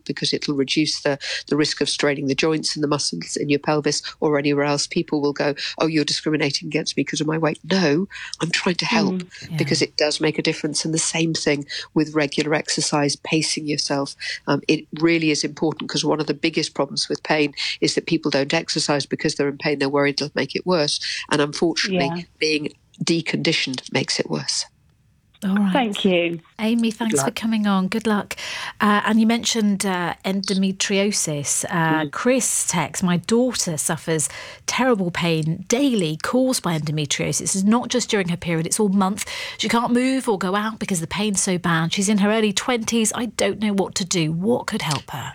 help because it'll reduce the risk of straining the joints and the muscles in your pelvis or anywhere else. People will go, oh, you're discriminating against me because of my weight. No, I'm trying to help because it does make a difference. And the same thing with regular exercise, pacing yourself. It really is important because one of the biggest problems with pain is that people don't exercise because they're in pain. They're worried it'll make it worse. And unfortunately, being deconditioned makes it worse. All right. Thank you. Amy, thanks for coming on. Good luck. And you mentioned endometriosis. Chris texts, my daughter suffers terrible pain daily caused by endometriosis. It's not just during her period, it's all month. She can't move or go out because the pain's so bad. She's in her early 20s. I don't know what to do. What could help her?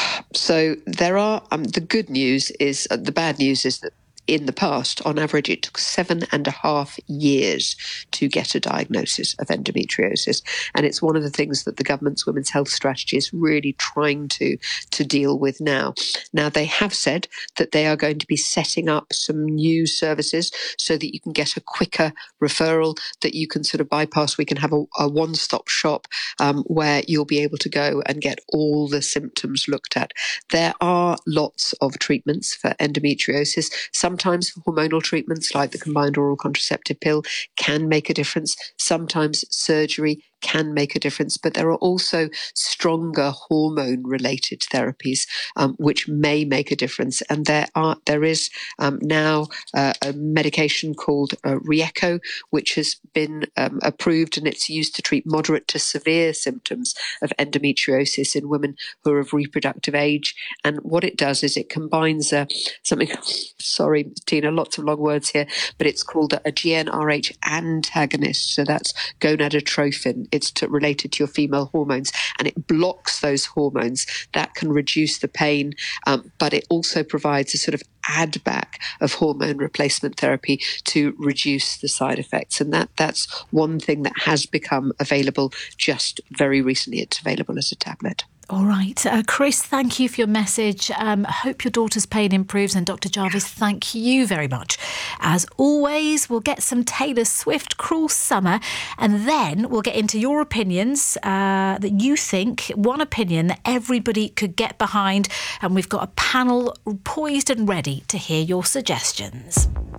So there are, the good news is, the bad news is that in the past, on average, it took 7.5 years to get a diagnosis of endometriosis. And it's one of the things that the government's women's health strategy is really trying to deal with now. Now, they have said that they are going to be setting up some new services so that you can get a quicker referral, that you can sort of bypass. We can have a one-stop shop where you'll be able to go and get all the symptoms looked at. There are lots of treatments for endometriosis. Sometimes hormonal treatments like the combined oral contraceptive pill can make a difference. Sometimes surgery can make a difference, but there are also stronger hormone-related therapies which may make a difference. And there is now a medication called Ryeqo, which has been approved, and it's used to treat moderate to severe symptoms of endometriosis in women who are of reproductive age. And what it does is it combines something. Sorry, Tina, lots of long words here, but it's called a GnRH antagonist. So that's gonadotrophin. It's related to your female hormones, and it blocks those hormones. That can reduce the pain, but it also provides a sort of add back of hormone replacement therapy to reduce the side effects. And that's one thing that has become available just very recently. It's available as a tablet. All right. Chris, thank you for your message. I hope your daughter's pain improves. And Dr. Jarvis, thank you very much. As always, we'll get some Taylor Swift, Cruel Summer, and then we'll get into your opinions that you think, one opinion that everybody could get behind. And we've got a panel poised and ready to hear your suggestions.